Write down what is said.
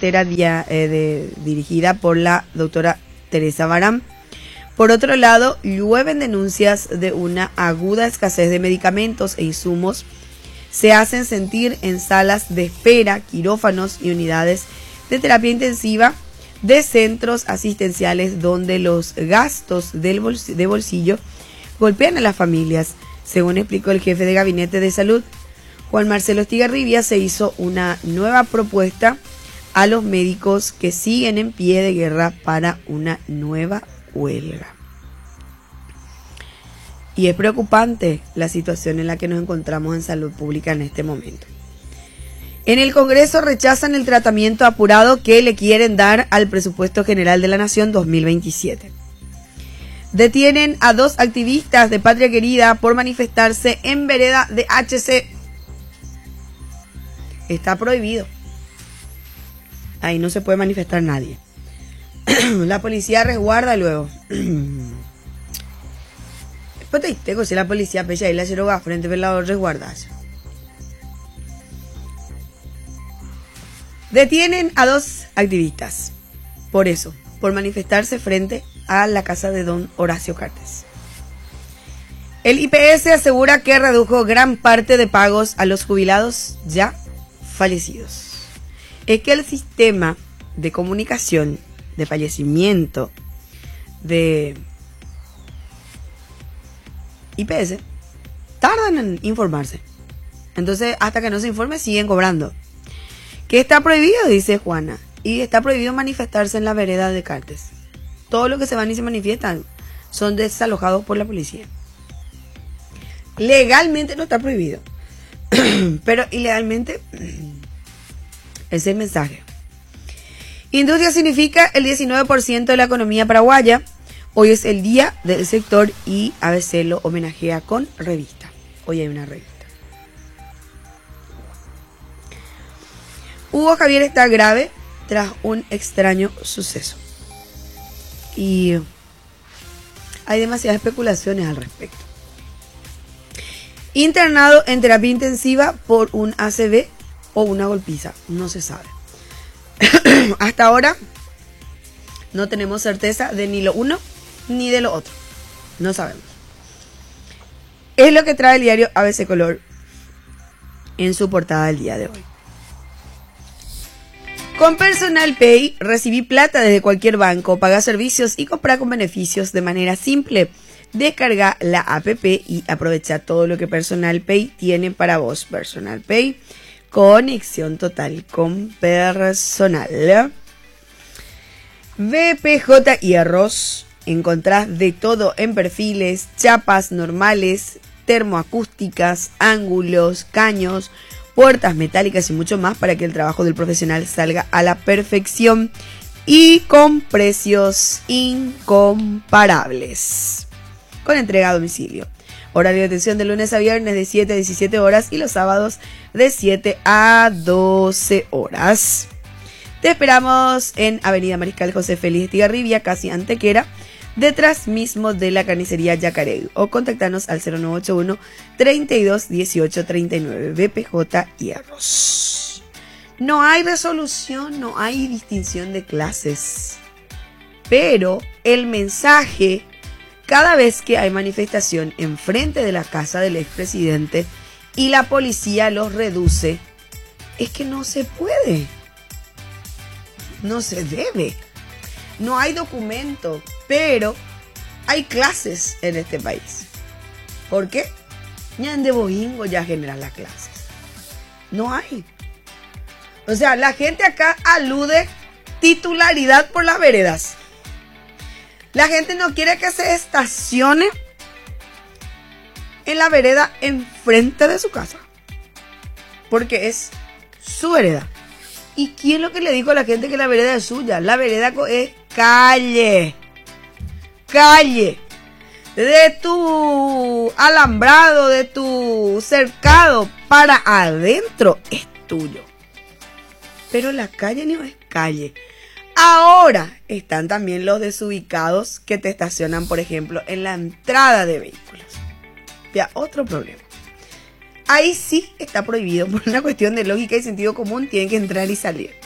cartera dirigida por la doctora Teresa Barán. Por otro lado, llueven denuncias de una aguda escasez de medicamentos e insumos. Se hacen sentir en salas de espera, quirófanos y unidades de terapia intensiva de centros asistenciales donde los gastos de bolsillo golpean a las familias, según explicó el jefe de Gabinete de Salud. Juan Marcelo Estigarribia se hizo una nueva propuesta a los médicos que siguen en pie de guerra para una nueva huelga. Y es preocupante la situación en la que nos encontramos en salud pública en este momento. En el Congreso rechazan el tratamiento apurado que le quieren dar al Presupuesto General de la Nación 2027. Detienen a 2 activistas de Patria Querida por manifestarse en vereda de HC. Está prohibido. Ahí no se puede manifestar nadie. La policía resguarda luego. Tengo si la policía pecha y la ceroga frente al lado resguardas. Detienen a 2 activistas. Por eso, por manifestarse frente a la casa de don Horacio Cartes. El IPS asegura que redujo gran parte de pagos a los jubilados ya fallecidos. Es que el sistema de comunicación, de fallecimiento, de IPS, tardan en informarse. Entonces, hasta que no se informe, siguen cobrando. ¿Qué está prohibido? Dice Juana. Y está prohibido manifestarse en la vereda de Cartes. Todo lo que se van y se manifiestan son desalojados por la policía. Legalmente no está prohibido. Pero ilegalmente es el mensaje. Industria significa el 19% de la economía paraguaya. Hoy es el día del sector y ABC lo homenajea con revista. Hoy hay una revista. Hugo Javier está grave tras un extraño suceso. Y hay demasiadas especulaciones al respecto. Internado en terapia intensiva por un ACV o una golpiza. No se sabe. Hasta ahora no tenemos certeza de ni lo uno ni de lo otro. No sabemos. Es lo que trae el diario ABC Color en su portada del día de hoy. Con Personal Pay recibí plata desde cualquier banco, paga servicios y comprar con beneficios de manera simple. Descarga la app y aprovecha todo lo que Personal Pay tiene para vos. Personal Pay, conexión total con personal. BPJ Hierros, encontrás de todo en perfiles, chapas normales, termoacústicas, ángulos, caños, puertas metálicas y mucho más para que el trabajo del profesional salga a la perfección y con precios incomparables. Con entrega a domicilio. Horario de atención de lunes a viernes de 7 a 17 horas y los sábados de 7 a 12 horas. Te esperamos en Avenida Mariscal José Félix Estigarribia, casi Antequera, detrás mismo de la carnicería Yacaré, o contactarnos al 0981 32 18 39. BPJ Hierros. No hay resolución, no hay distinción de clases, pero el mensaje, cada vez que hay manifestación enfrente de la casa del expresidente y la policía los reduce, es que no se puede, no se debe. No hay documento, pero hay clases en este país. ¿Por qué? Ya en de Boingo ya generan las clases. No hay. O sea, la gente acá alude titularidad por las veredas. La gente no quiere que se estacione en la vereda enfrente de su casa, porque es su vereda. ¿Y quién lo que le dijo a la gente que la vereda es suya? La vereda es calle. Calle. De tu alambrado, de tu cercado para adentro es tuyo. Pero la calle no es calle. Ahora están también los desubicados que te estacionan, por ejemplo, en la entrada de vehículos. Ya, otro problema. Ahí sí está prohibido, por una cuestión de lógica y sentido común, tienen que entrar y salir.